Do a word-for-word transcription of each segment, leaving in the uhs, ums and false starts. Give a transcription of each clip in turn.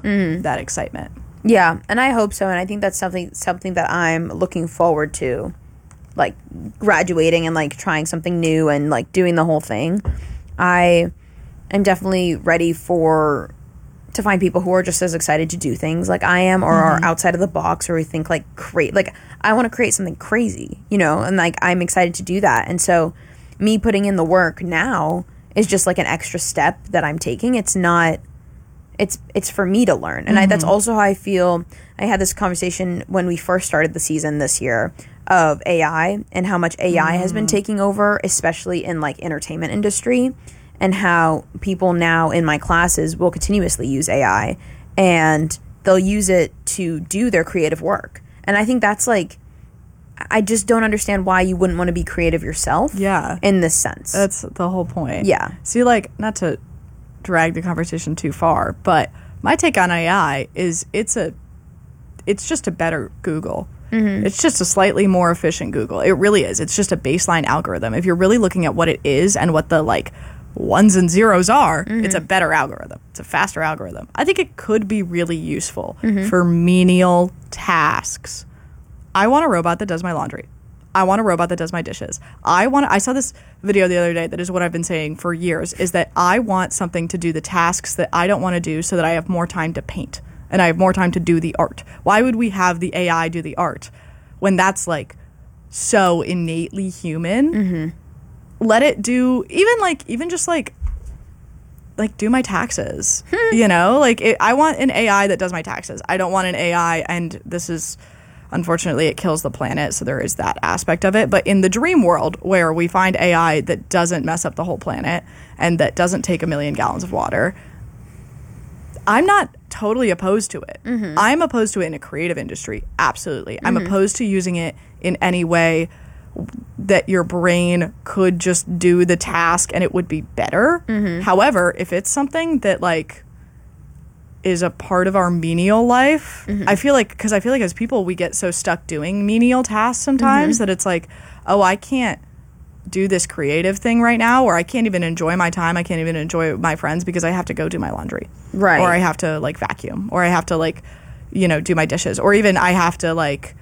mm. that excitement. Yeah, and I hope so, and I think that's something something that I'm looking forward to, like graduating and like trying something new and like doing the whole thing. I am definitely ready for to find people who are just as excited to do things like I am, or mm-hmm. are outside of the box, or we think like create like I want to create something crazy, you know, and like I'm excited to do that. And so me putting in the work now is just like an extra step that I'm taking. It's not It's it's for me to learn. And mm-hmm. I, that's also how I feel. I had this conversation when we first started the season this year of A I and how much A I mm. has been taking over, especially in like entertainment industry, and how people now in my classes will continuously use A I and they'll use it to do their creative work. And I think that's like, I just don't understand why you wouldn't want to be creative yourself. Yeah. In this sense. That's the whole point. Yeah. See, like, not to drag the conversation too far, but my take on A I is it's a it's just a better Google. Mm-hmm. It's just a slightly more efficient Google. It really is. It's just a baseline algorithm. If you're really looking at what it is and what the like ones and zeros are, mm-hmm. it's a better algorithm. It's a faster algorithm. I think it could be really useful mm-hmm. for menial tasks. I want a robot that does my laundry. I want a robot that does my dishes. I want. I saw this video the other day that is what I've been saying for years, is that I want something to do the tasks that I don't want to do so that I have more time to paint and I have more time to do the art. Why would we have the A I do the art when that's like so innately human? Mm-hmm. Let it do even like even just like like do my taxes. You know, like it, I want an A I that does my taxes. I don't want an A I, and this is. Unfortunately, it kills the planet, so there is that aspect of it. But in the dream world, where we find A I that doesn't mess up the whole planet and that doesn't take a million gallons of water, I'm not totally opposed to it. Mm-hmm. I'm opposed to it in a creative industry, absolutely. Mm-hmm. I'm opposed to using it in any way that your brain could just do the task and it would be better. Mm-hmm. However, if it's something that, like, is a part of our menial life. Mm-hmm. I feel like, because I feel like as people, we get so stuck doing menial tasks sometimes mm-hmm. that it's like, oh, I can't do this creative thing right now, or I can't even enjoy my time. I can't even enjoy my friends because I have to go do my laundry. Right. Or I have to, like, vacuum. Or I have to, like, you know, do my dishes. Or even I have to, like,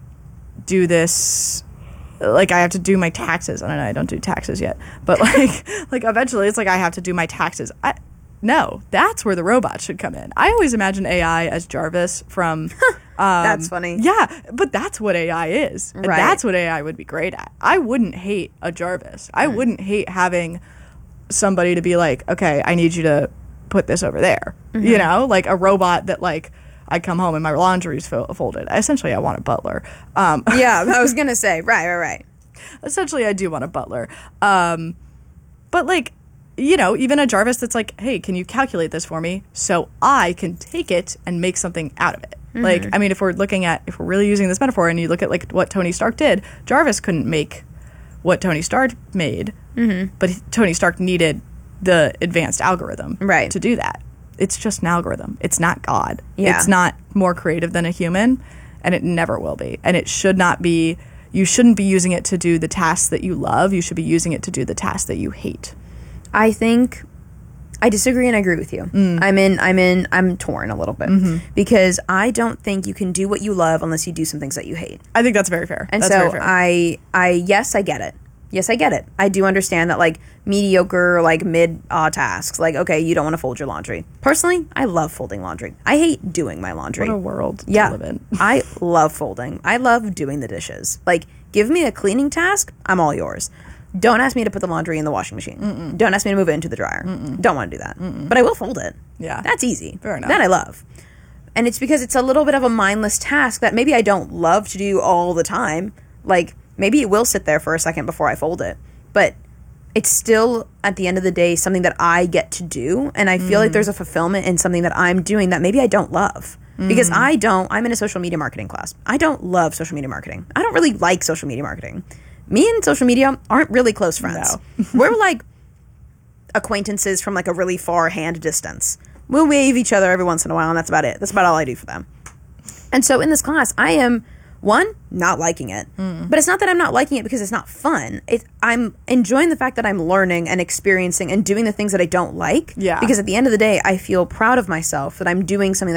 do this... Like, I have to do my taxes. I don't know. I don't do taxes yet. But, like, like eventually it's like I have to do my taxes. I... No, that's where the robot should come in. I always imagine A I as Jarvis from... Um, that's funny. Yeah, but that's what A I is. Right. And that's what A I would be great at. I wouldn't hate a Jarvis. I mm. wouldn't hate having somebody to be like, okay, I need you to put this over there. Mm-hmm. You know? Like a robot that, like, I come home and my laundry's fo- folded. Essentially, I want a butler. Um, yeah, I was going to say. Right, right, right. Essentially, I do want a butler. Um, but, like... You know, even a Jarvis that's like, hey, can you calculate this for me so I can take it and make something out of it? Mm-hmm. Like, I mean, if we're looking at, if we're really using this metaphor and you look at, like, what Tony Stark did, Jarvis couldn't make what Tony Stark made, mm-hmm. but Tony Stark needed the advanced algorithm right. to do that. It's just an algorithm. It's not God. Yeah. It's not more creative than a human, and it never will be. And it should not be, you shouldn't be using it to do the tasks that you love. You should be using it to do the tasks that you hate. I think I disagree and I agree with you. Mm. I'm in, I'm in, I'm torn a little bit mm-hmm. because I don't think you can do what you love unless you do some things that you hate. I think that's very fair. And that's so very fair. I, I, yes, I get it. Yes, I get it. I do understand that, like, mediocre, like, mid uh, tasks, like, okay, you don't want to fold your laundry. Personally, I love folding laundry. I hate doing my laundry. What a world to yeah, live in. I love folding. I love doing the dishes. Like, give me a cleaning task, I'm all yours. Don't ask me to put the laundry in the washing machine. Mm-mm. Don't ask me to move it into the dryer. Mm-mm. Don't want to do that. Mm-mm. But I will fold it. Yeah. That's easy. Fair enough. That I love. And it's because it's a little bit of a mindless task that maybe I don't love to do all the time. Like, maybe it will sit there for a second before I fold it. But it's still, at the end of the day, something that I get to do. And I feel mm. like there's a fulfillment in something that I'm doing that maybe I don't love. Mm. Because I don't, I'm in a social media marketing class. I don't love social media marketing. I don't really like social media marketing. Me and social media aren't really close friends. No. We're like acquaintances from like a really far hand distance. We'll wave each other every once in a while, and that's about it. That's about all I do for them. And so in this class, I am, one, not liking it. Mm. But it's not that I'm not liking it because it's not fun. It, I'm enjoying the fact that I'm learning and experiencing and doing the things that I don't like. Yeah. Because at the end of the day, I feel proud of myself that I'm doing something